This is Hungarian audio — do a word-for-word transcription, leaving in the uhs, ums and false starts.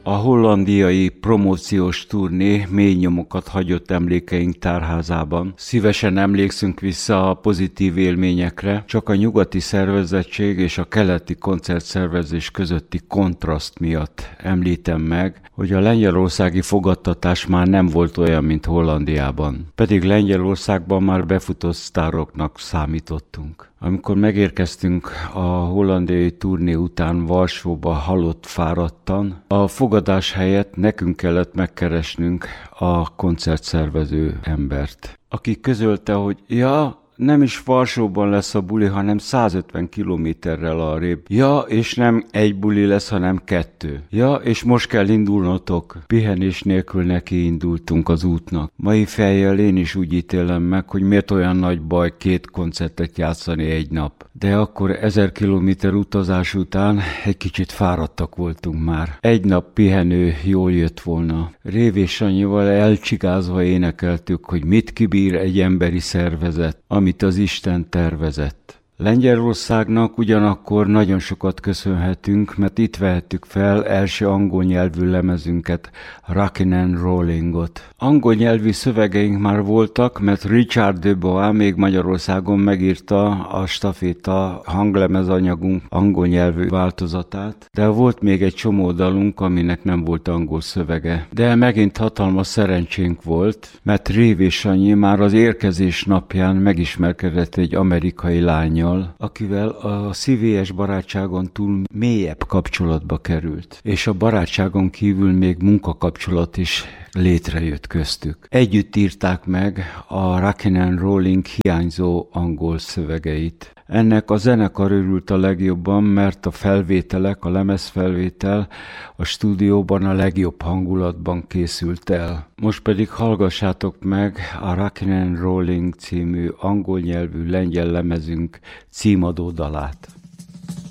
A hollandiai promóciós turné mély nyomokat hagyott emlékeink tárházában. Szívesen emlékszünk vissza a pozitív élményekre, csak a nyugati szervezettség és a keleti koncertszervezés közötti kontraszt miatt említem meg, hogy a lengyelországi fogadtatás már nem volt olyan, mint Hollandiában. Pedig Lengyelországban már befutott sztároknak számítottunk. Amikor megérkeztünk a hollandiai turné után Varsóba halott fáradtan, a fogadás helyett nekünk kellett megkeresnünk a koncertszervező embert, aki közölte, hogy ja, nem is Varsóban lesz a buli, hanem százötven kilométerrel arrébb. Ja, és nem egy buli lesz, hanem kettő. Ja, és most kell indulnotok. Pihenés nélkül neki indultunk az útnak. Mai fejjel én is úgy ítélem meg, hogy miért olyan nagy baj két koncertet játszani egy nap. De akkor ezer kilométer utazás után egy kicsit fáradtak voltunk már. Egy nap pihenő jól jött volna. Révés Sanyival elcsigázva énekeltük, hogy mit kibír egy emberi szervezet, amit az Isten tervezett. Lengyelországnak ugyanakkor nagyon sokat köszönhetünk, mert itt vehettük fel első angol nyelvű lemezünket, Rockin' and Rollingot. Angol nyelvű szövegeink már voltak, mert Richard de Bois még Magyarországon megírta a staféta hanglemezanyagunk angol nyelvű változatát, de volt még egy csomó dalunk, aminek nem volt angol szövege. De megint hatalmas szerencsénk volt, mert Révés Sanyi már az érkezés napján megismerkedett egy amerikai lánnyal, akivel a szívélyes barátságon túl mélyebb kapcsolatba került, és a barátságon kívül még munkakapcsolat is létrejött köztük. Együtt írták meg a Rockin' and Rolling hiányzó angol szövegeit. Ennek a zenekar örült a legjobban, mert a felvételek, a lemezfelvétel a stúdióban a legjobb hangulatban készült el. Most pedig hallgassátok meg a Rockin' and Rolling című angol nyelvű lengyel lemezünk címadó dalát.